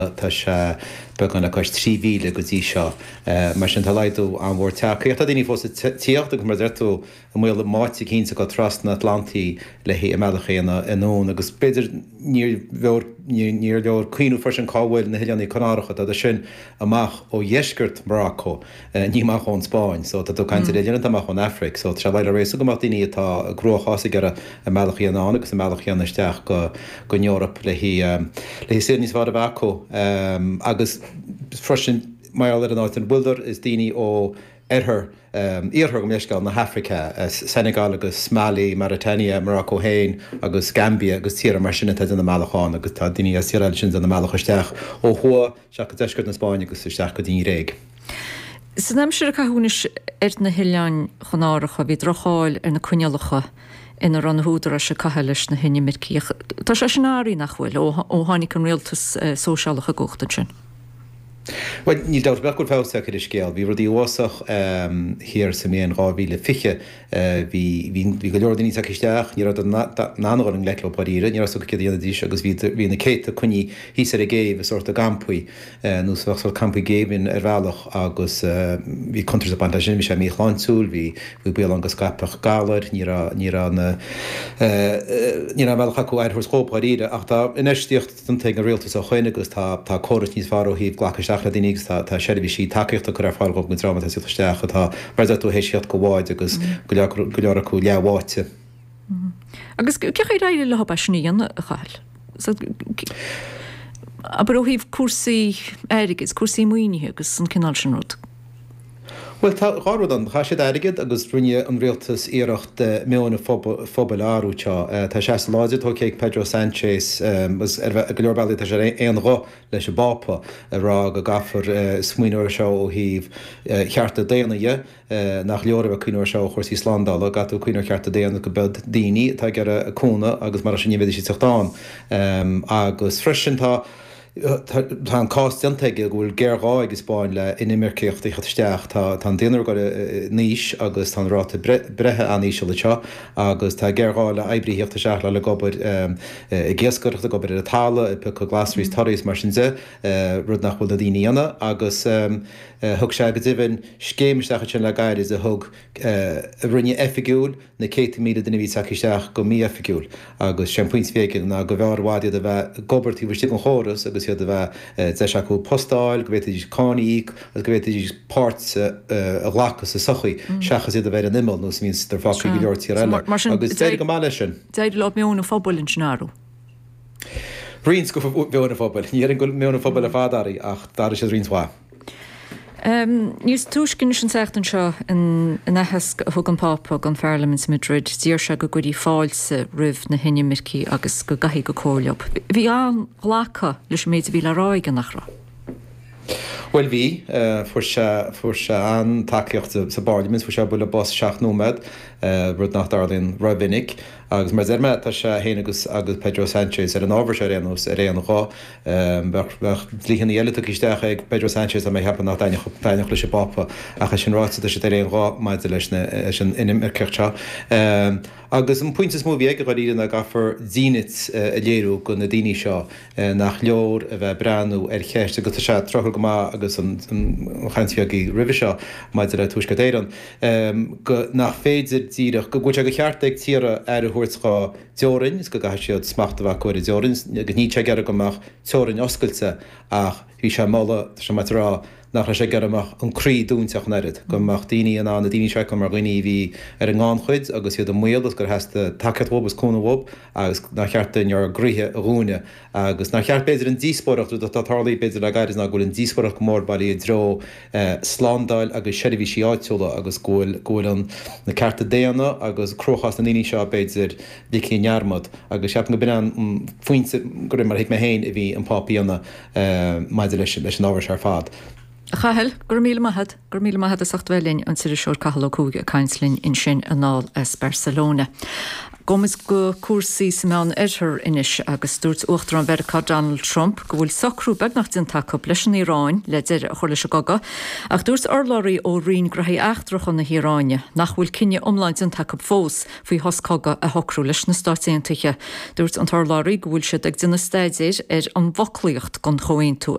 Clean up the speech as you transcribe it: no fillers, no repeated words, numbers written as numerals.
tá se began a cos 3,000 go dtí seo mar sin talaidú an bhór teach. Tá daoine fós tíochtta go mar dúirtú mhuiil máte cínsa go tras na Atlantí le hí meachchéanna inón, agus beidir níor leor cuiinú fris an cáhfuil na Héileannaí Canáracha a sin amach ó dhéisgurt Morocco níach ón Spáin, so tá caiinte réileanna amach ón Afric, so tre leile rééis go daoine atá grúchása gar a meachchéanna agus a meachchéanna isteach go Eorop le hí sé níos bhar a bhaco agus freisin mar an áit an bhildar is daoine ó íorthar go meisceáil na Africa, Senegal agus Mali, Mauritania, Morocco Hain agus Gambia agus tíar mar sinna na Malachán agus tá daoine a Sierra sin na Malach isteach ó thua seach go deisgurt na Spáin agus isteach go daoine réig. San amsir caithúnis na Héileáin Canáracha bhí drocháil ar na cuinealacha ina ran húdar a se caiiles na hinne mircíoch. Tá sé sin áí nachhfuil ó tháinig an rialtas sóseálacha gochta sin. Well, ní dát begur fása is scéal. Bhí rudí ósach hir sa méon 2005 bhí go leor daoine isteach, ní nánaáil an leiclo paríre, ní so go dhéana díos agus bhí na céit a chuní híos ar a géibh sort a gampaí, nús bhachsar campaí géibhinn ar bhealach agus bhí contras a banta sin bhí sé míchláinsúil, bhí béal an go scapach galar, ní bhealach acu airthúr scóparíre, ach tá inistíocht an te an rialtas a chuine agus tá choras níos far ó híh glachas le daoine tá seirbhí sí takeíocht a chu ar fáil go drama síteach atá mar tú hééis go bháid agus go leor acu leabháite. Agus ce réile le hab sníon a chail. Aber ó híh cuasaí airigid, cuasaí muoinethe agus an cinál sin rud. Well, gáúdan cha sé airigid agus rinne an rialtas iirecht ména fphobal áúteo. Tá sé láidir tó céic Pedro Sánchez go leorbailí tá sé éonrá leis a bápa rá go gafar smuoineir seo ó híh cheartta déanaige nach leorh cuiineir seo chuir Íslandal a gatú cuiineir cheartta déana go bed daoine tá gar a cúna agus mar sin níhéidir sí teachtáin agus freisintá Tá an cástiantaige bhfuil géirá agus Spáin le inimircíocht isteach tá déanaar go níos agus tá ráta brethe aníise le seo agus tá géirá le ebriíochtta seach le gobar i ggéascuirta gobar a tála pe go glasrís taréis mar sin rud nach bhfuil a daoine agus thug sé go dtíhann scéimisteach sin le gaiir is a thug rinne effigiúil na 200,000 duine bhí isteach go mí effigiúil agus sin puintvéigin na go bhharháide a bheith gobartí bhí an chóras agus siad a bheith de acu postáil, go bhéidir cánííc agus go bhéidir páirt a ghlachas a sochaí seachas iad a bheith an imil nos mín tar fáí go leortí eile. Agus déir go máile sin. Déidir le méonna fphobal in sinárú. Rins go bheonna fphobal, ní an go méonna fphobal a fádarí ach dar sé rinsá. Níos túiscin sin seachtain seo in nethas thug an pápa an Parliament Madrid, díor se go gurí fáilsa rih na hinne mircí agus go gaithí go cóleop. Bhí an ghlacha leis méid bhí le ráige nachra. Well bhí fuair se an takeíocht sa Parliament fuair se bula bos seach nómad rud nach darlíonn roivinnig agus mar zerme tá se héana agus Pedro Sánchez ar an ábhar se réanús a réanachá líchan eile isteach ag Pedro Sánchez a mé hepan nach daine lei sé bapa a sin ráta sé réonrá maidide leis sin inimirceirte. Agus an puinte mó bhéige go íanana gafar zínit a léirú go na daoine seo nach leor a bheith breanú ar cheiste go se trochar go agus an chaintfiagaí rih seo maidide le túisce éan. Go nach féidir tíireach go bhúte go cheart ag tíra ar a thuirtá teorin, is go gaith siad smachta bh chuir teorin, go ní te gar goach teorin oscailte ach hí se mála se rá nach sé garach an crí dúnteach nerid, gomach daoine an na daoine se mar gine bhí ar an gáin chuid agus iad an mulas gur heasta takeadhób is cónahób agus nach cheartain ar gríthe a rúne agus nach cheart beidir an díosporach tá tarlaí beidir le gairis na ghfuil an díosporach mór bailí dro sládáil agus seirbhí sí áitiúla agus ghfuil an na carta déana agus crochas na daoine seo beidir dicí nearmad agus seap go bin an foiointe gur mar hiic me héin a bhí an pápíanna maidir leis an ábhar se fad. Chahel, gur míle maithad a sachtbhelinn an sidir seoir cahall ó cúige a cainslinn in sin anáil as Barcelona. Gomas go cuasaí sa meán éithir inis agus dúirt uachtar an America Donald Trump go bhfuil socrú beagnach den take leis an Iráin le deir a chuir leis a gaga, ach dúirt orlóirí ó rion graí eachtrach na Iráine nach bhfuil cinenne omláin an take fós faoi hoscaga a hocrú leis na stáitiche. Dúirt an orlóirí go bhfuil siad ag duna staidir an bhoclaíocht gon chohaon tú